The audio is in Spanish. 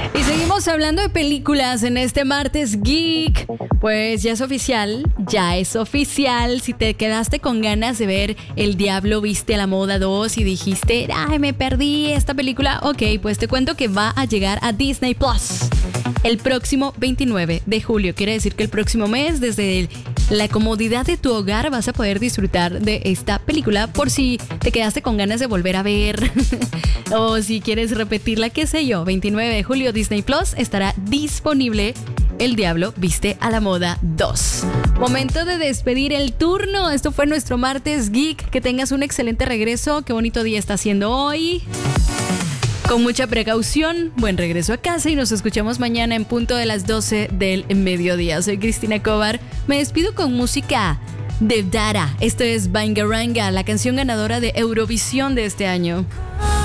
Y seguimos hablando de películas en este martes geek. Pues ya es oficial. Si te quedaste con ganas de ver El Diablo Viste a la Moda 2 y dijiste, ay, me perdí esta película, ok, pues te cuento que va a llegar a Disney Plus el próximo 29 de julio. Quiere decir que el próximo mes, desde la comodidad de tu hogar, vas a poder disfrutar de esta película por si te quedaste con ganas de volver a ver o si quieres repetirla, qué sé yo. 29 de julio, Disney Plus estará disponible El Diablo Viste a la Moda 2. Momento de despedir el turno. Esto fue nuestro martes geek. Que tengas un excelente regreso. Qué bonito día está haciendo hoy. Con mucha precaución, buen regreso a casa y nos escuchamos mañana en punto de las 12 del mediodía. Soy Cristina Cobar. Me despido con música de Dara. Esto es Bangaranga, la canción ganadora de Eurovisión de este año.